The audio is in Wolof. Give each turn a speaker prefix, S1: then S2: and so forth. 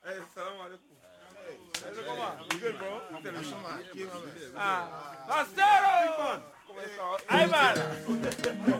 S1: Hey, salam alaikum. Hey, comment? You good, bro? Ah, Bastero! Come on. Ayman!